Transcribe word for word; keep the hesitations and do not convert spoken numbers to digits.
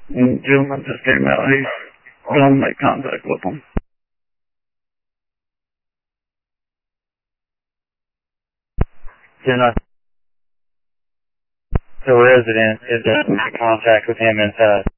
And gentleman just came out. He's trying to make contact with them. You're not. The resident is in contact with him inside.